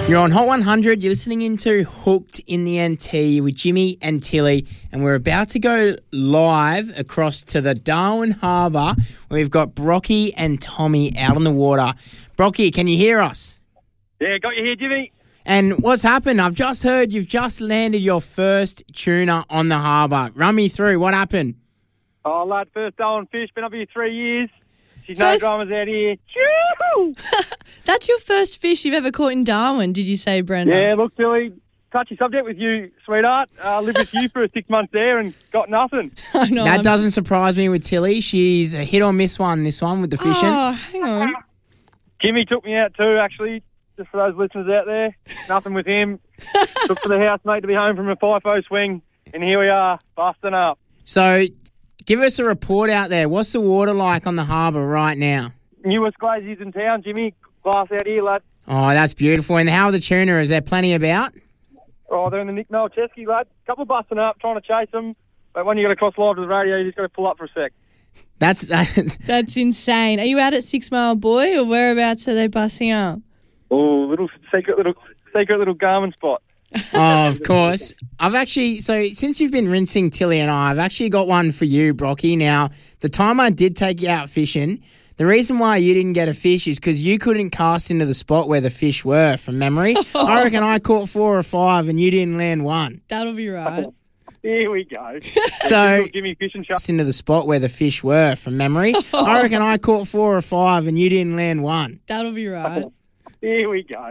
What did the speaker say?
You're on Hot 100. You're listening into Hooked in the NT with Jimmy and Tilly, and we're about to go live across to the Darwin Harbour where we've got Brocky and Tommy out on the water. Brocky, can you hear us? Yeah, got you here, Jimmy. And what's happened? I've just heard you've just landed your first tuna on the harbour. Run me through. What happened? Oh, lad, first Darwin fish. Been up here 3 years. She's First- no dramas out here. Choo! That's your first fish you've ever caught in Darwin, did you say, Brenda? Yeah, look, Billy, touchy subject with you, sweetheart. Lived with you for 6 months there and got nothing. I know. That doesn't surprise me with Tilly. She's a hit or miss one, this one, with the fishing. Oh, hang on. Jimmy took me out too, actually, just for those listeners out there. Nothing with him. Took to the house, mate, to be home from a FIFO swing, and here we are, busting up. So give us a report out there. What's the water like on the harbour right now? Newest glaziers in town, Jimmy. Glass out here, lad. Oh, that's beautiful. And how are the tuna? Is there plenty about? Oh, they're in the Nick Malcheski, lad. Couple busting up, trying to chase them. But when you got to cross live to the radio, you just got to pull up for a sec. That's insane. Are you out at 6 Mile Boy or whereabouts are they busting up? Oh, secret little Garmin spot. Oh, of course. So since you've been rinsing Tilly and I've actually got one for you, Brocky. Now, the time I did take you out fishing, the reason why you didn't get a fish is because you couldn't cast into the spot where the fish were, from memory. I reckon I caught 4 or 5 and you didn't land one. That'll be right. Here we go. So Jimmy fishing shop. into the spot where the fish were, from memory. I reckon I caught 4 or 5 and you didn't land one. That'll be right. Here we go.